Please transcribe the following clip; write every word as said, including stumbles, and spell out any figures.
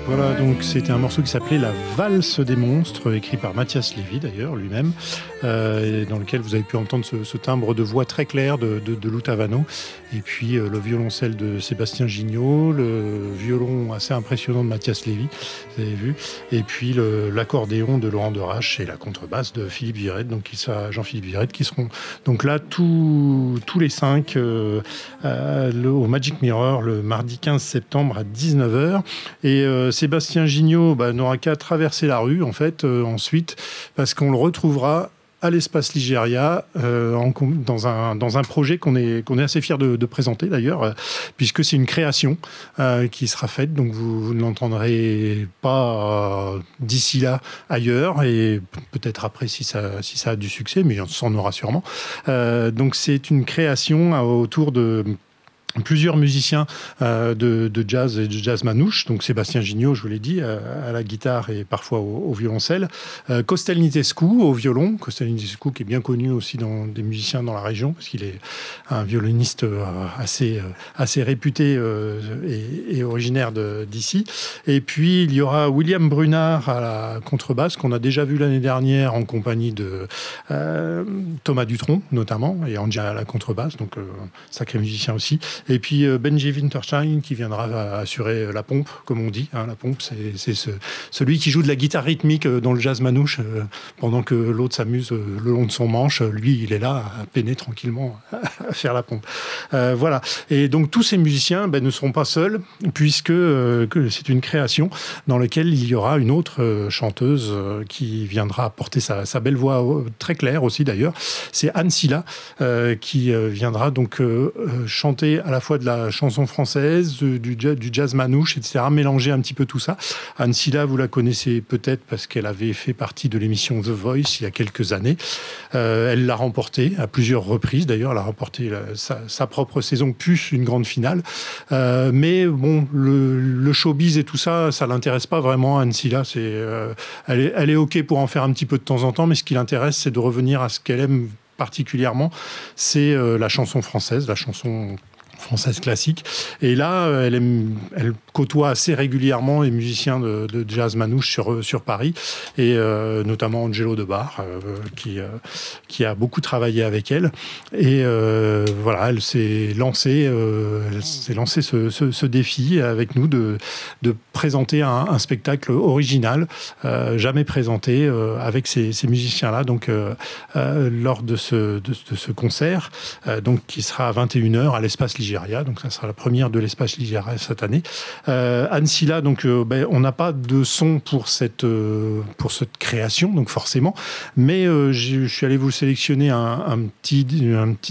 Voilà, donc c'était un morceau qui s'appelait La Valse des monstres, écrit par Mathias Lévy d'ailleurs, lui-même, euh, et dans lequel vous avez pu entendre ce, ce timbre de voix très clair de, de, de Lou Tavano, et puis euh, le violoncelle de Sébastien Gignot, le violon assez impressionnant de Mathias Lévy, vous avez vu, et puis le, l'accordéon de Laurent Derache et la contrebasse de Philippe Virette, donc qui sera Jean-Philippe Virette, qui seront donc là tous, tous les cinq euh, euh, le, au Magic Mirror le mardi quinze septembre à dix-neuf heures. Et euh, Sébastien Gignot bah, n'aura qu'à traverser la rue en fait euh, ensuite, parce qu'on le retrouvera à l'espace Ligéria, euh, en, dans, un, dans un projet qu'on est, qu'on est assez fiers de, de présenter d'ailleurs, euh, puisque c'est une création euh, qui sera faite, donc vous, vous ne l'entendrez pas euh, d'ici là ailleurs, et peut-être après si ça, si ça a du succès, mais ça en aura sûrement. Euh, donc c'est une création euh, autour de plusieurs musiciens euh, de, de jazz et de jazz manouche, donc Sébastien Gignot, je vous l'ai dit, à, à la guitare et parfois au, au violoncelle, euh, Costel Nitescu au violon, Costel Nitescu qui est bien connu aussi dans des musiciens dans la région, parce qu'il est un violoniste euh, assez, euh, assez réputé euh, et, et originaire de, d'ici. Et puis il y aura William Brunard à la contrebasse, qu'on a déjà vu l'année dernière en compagnie de euh, Thomas Dutronc notamment, et Angie à la contrebasse, donc euh, sacré musicien aussi. Et puis euh, Benji Winterstein qui viendra assurer la pompe, comme on dit. Hein, la pompe, c'est, c'est ce, celui qui joue de la guitare rythmique dans le jazz manouche euh, pendant que l'autre s'amuse euh, le long de son manche. Lui, il est là à peiner tranquillement à faire la pompe. Euh, voilà. Et donc tous ces musiciens ben, ne seront pas seuls, puisque euh, que c'est une création dans laquelle il y aura une autre euh, chanteuse euh, qui viendra apporter sa, sa belle voix euh, très claire aussi d'ailleurs. C'est Anne Silla euh, qui euh, viendra donc euh, chanter à la fois de la chanson française, du jazz, du jazz manouche, et cetera, mélanger un petit peu tout ça. Anne Silla, vous la connaissez peut-être parce qu'elle avait fait partie de l'émission The Voice il y a quelques années. Euh, elle l'a remporté à plusieurs reprises, d'ailleurs, elle a remporté la, sa, sa propre saison, plus une grande finale. Euh, mais bon, le, le showbiz et tout ça, ça l'intéresse pas vraiment, Anne Silla. C'est, euh, elle, est, elle est OK pour en faire un petit peu de temps en temps, mais ce qui l'intéresse, c'est de revenir à ce qu'elle aime particulièrement, c'est euh, la chanson française, la chanson française classique. Et là, elle, aime, elle côtoie assez régulièrement les musiciens de, de jazz manouche sur, sur Paris, et euh, notamment Angelo Debar, euh, qui, euh, qui a beaucoup travaillé avec elle. Et euh, voilà, elle s'est lancée, euh, elle s'est lancée ce, ce, ce défi avec nous de, de présenter un, un spectacle original, euh, jamais présenté, euh, avec ces, ces musiciens-là, donc euh, euh, lors de ce, de, de ce concert, euh, donc, qui sera à vingt et une heures à l'espace Ligéria. Donc ça sera la première de l'espace Ligéria cette année. Euh, Anne Silla, donc euh, ben, on n'a pas de son pour cette euh, pour cette création, donc forcément, mais euh, je suis allé vous sélectionner un, un petit un petit